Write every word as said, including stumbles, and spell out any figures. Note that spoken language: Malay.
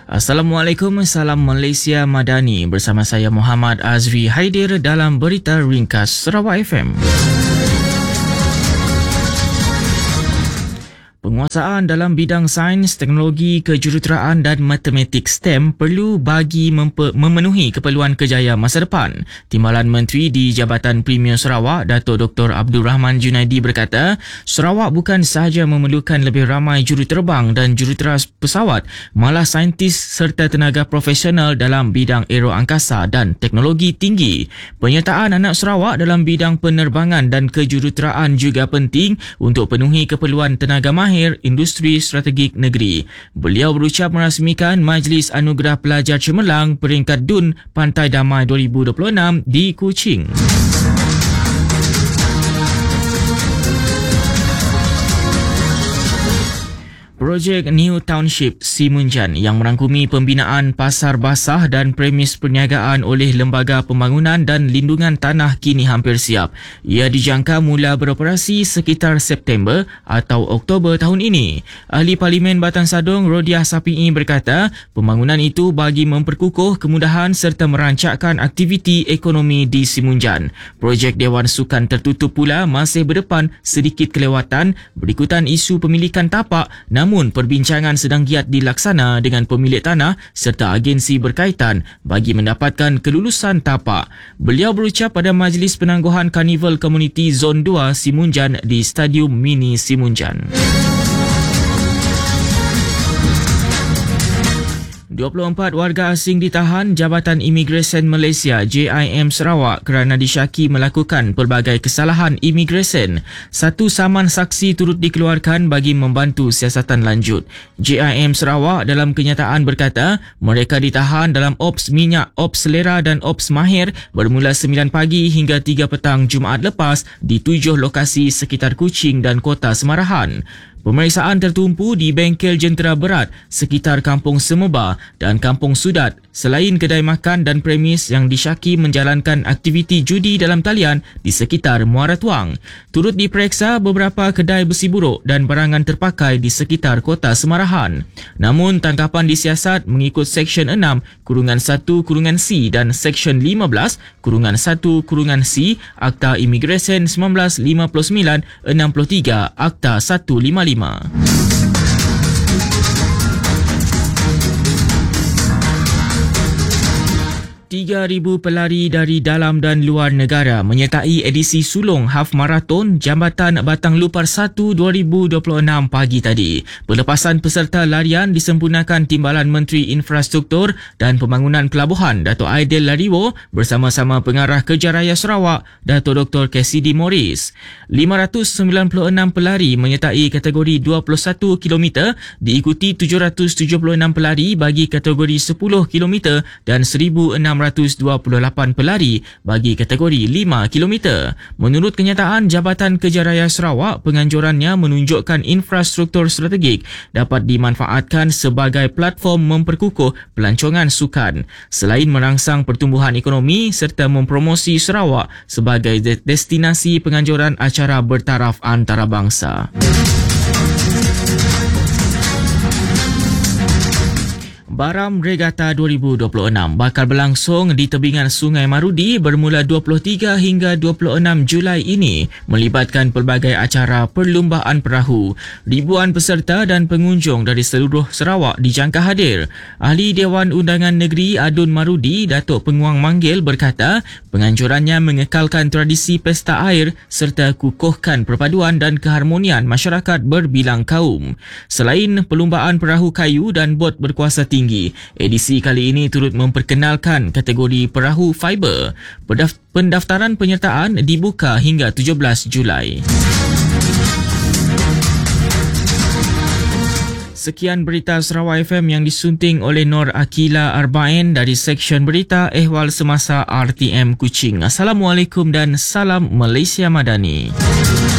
Assalamualaikum, salam Malaysia Madani. Bersama saya Muhammad Azri Haidir dalam Berita Ringkas Sarawak F M. Penguasaan dalam bidang sains, teknologi, kejuruteraan dan matematik STEM perlu bagi mempe- memenuhi keperluan kejayaan masa depan. Timbalan Menteri di Jabatan Premier Sarawak, Datuk Doktor Abdul Rahman Junaidi berkata, Sarawak bukan sahaja memerlukan lebih ramai juruterbang dan jurutera pesawat, malah saintis serta tenaga profesional dalam bidang aero angkasa dan teknologi tinggi. Penyertaan anak Sarawak dalam bidang penerbangan dan kejuruteraan juga penting untuk penuhi keperluan tenaga mahir industri strategik negeri. Beliau berucap merasmikan Majlis Anugerah Pelajar Cemerlang peringkat D U N Pantai Damai dua ribu dua puluh enam di Kuching. Projek New Township Simunjan yang merangkumi pembinaan pasar basah dan premis perniagaan oleh Lembaga Pembangunan dan Lindungan Tanah kini hampir siap. Ia dijangka mula beroperasi sekitar September atau Oktober tahun ini. Ahli Parlimen Batan Sadong Rodiah Sapii berkata, pembangunan itu bagi memperkukuh kemudahan serta merancakkan aktiviti ekonomi di Simunjan. Projek Dewan Sukan Tertutup pula masih berdepan sedikit kelewatan berikutan isu pemilikan tapak, namun perbincangan sedang giat dilaksana dengan pemilik tanah serta agensi berkaitan bagi mendapatkan kelulusan tapak. Beliau berucap pada Majlis Penangguhan Karnival Komuniti Zon dua Simunjan di Stadium Mini Simunjan. dua puluh empat warga asing ditahan Jabatan Imigresen Malaysia J I M Sarawak kerana disyaki melakukan pelbagai kesalahan imigresen. Satu saman saksi turut dikeluarkan bagi membantu siasatan lanjut. J I M Sarawak dalam kenyataan berkata, mereka ditahan dalam Ops Minyak, Ops Selera dan Ops Mahir bermula sembilan pagi hingga tiga petang Jumaat lepas di tujuh lokasi sekitar Kuching dan Kota Semarahan. Pemeriksaan tertumpu di bengkel jentera berat sekitar Kampung Semeba dan Kampung Sudat selain kedai makan dan premis yang disyaki menjalankan aktiviti judi dalam talian di sekitar Muara Tuang. Turut diperiksa beberapa kedai besi buruk dan barangan terpakai di sekitar Kota Semarahan. Namun tangkapan disiasat mengikut Seksyen enam kurungan satu kurungan C dan Seksyen lima belas kurungan satu kurungan C Akta Imigresen seribu sembilan ratus lima puluh sembilan enam puluh tiga Akta seratus lima puluh lima. tiga ribu pelari dari dalam dan luar negara menyertai edisi sulung Half Marathon Jambatan Batang Lupar satu dua ribu dua puluh enam pagi tadi. Pelepasan peserta larian disempurnakan Timbalan Menteri Infrastruktur dan Pembangunan Pelabuhan Dato' Aidil Lariwo bersama-sama Pengarah Kejaraya Sarawak Dato' Doktor Cassidy Morris. lima ratus sembilan puluh enam pelari menyertai kategori dua puluh satu kilometer diikuti tujuh ratus tujuh puluh enam pelari bagi kategori sepuluh kilometer dan seribu enam ratus dua puluh lapan pelari bagi kategori lima kilometer. Menurut kenyataan Jabatan Kejaraya Sarawak, penganjurannya menunjukkan infrastruktur strategik dapat dimanfaatkan sebagai platform memperkukuh pelancongan sukan selain merangsang pertumbuhan ekonomi serta mempromosi Sarawak sebagai destinasi penganjuran acara bertaraf antarabangsa. Baram Regatta dua ribu dua puluh enam bakal berlangsung di tebingan Sungai Marudi bermula dua puluh tiga hingga dua puluh enam Julai ini, melibatkan pelbagai acara perlumbaan perahu. Ribuan peserta dan pengunjung dari seluruh Sarawak dijangka hadir. Ahli Dewan Undangan Negeri Adun Marudi, Datuk Penguang Manggil berkata, penganjurannya mengekalkan tradisi pesta air serta kukuhkan perpaduan dan keharmonian masyarakat berbilang kaum. Selain perlumbaan perahu kayu dan bot berkuasa tinggi, edisi kali ini turut memperkenalkan kategori perahu fiber. Pendaftaran penyertaan dibuka hingga tujuh belas Julai. Sekian berita Sarawak F M yang disunting oleh Nur Akila Arba'in dari Seksyen Berita Ehwal Semasa R T M Kuching. Assalamualaikum dan salam Malaysia Madani.